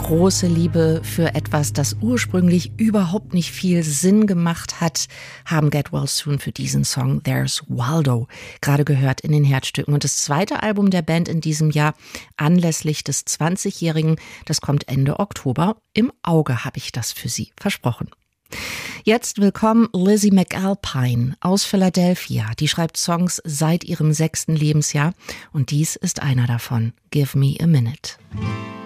große Liebe für etwas, das ursprünglich überhaupt nicht viel Sinn gemacht hat, haben Get Well Soon für diesen Song There's Waldo gerade gehört in den Herzstücken. Und das zweite Album der Band in diesem Jahr, anlässlich des 20-Jährigen, das kommt Ende Oktober. Im Auge habe ich das für Sie versprochen. Jetzt willkommen Lizzie McAlpine aus Philadelphia. Die schreibt Songs seit ihrem 6. Lebensjahr und dies ist einer davon. Give Me a Minute.